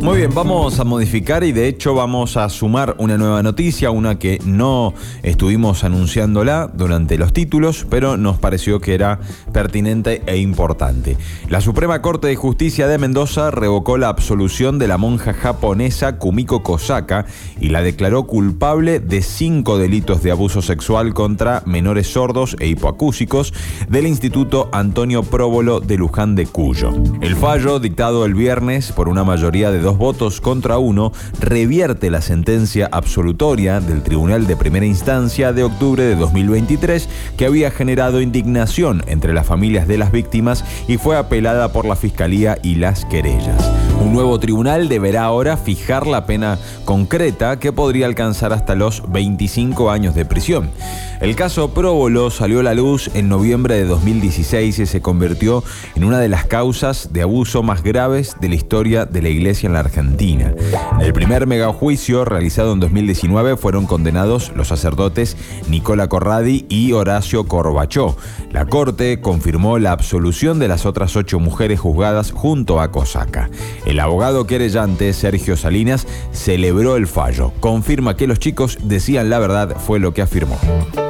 Muy bien, vamos a modificar y de hecho vamos a sumar una nueva noticia, una que no estuvimos anunciándola durante los títulos, pero nos pareció que era pertinente e importante. La Suprema Corte de Justicia de Mendoza revocó la absolución de la monja japonesa Kumiko Kosaka y la declaró culpable de 5 delitos de abuso sexual contra menores sordos e hipoacúsicos del Instituto Antonio Próbolo de Luján de Cuyo. El fallo, dictado el viernes por una mayoría de 2 votos contra 1, revierte la sentencia absolutoria del Tribunal de Primera Instancia de octubre de 2023, que había generado indignación entre las familias de las víctimas y fue apelada por la Fiscalía y las querellas. Un nuevo tribunal deberá ahora fijar la pena concreta, que podría alcanzar hasta los 25 años de prisión. El caso Próbolo salió a la luz en noviembre de 2016 y se convirtió en una de las causas de abuso más graves de la historia de la Iglesia en la Argentina. En el primer megajuicio realizado en 2019 fueron condenados los sacerdotes Nicola Corradi y Horacio Corbachó. La Corte confirmó la absolución de las otras 8 mujeres juzgadas junto a Kosaka. El abogado querellante Sergio Salinas celebró el fallo. Confirma que los chicos decían la verdad, fue lo que afirmó.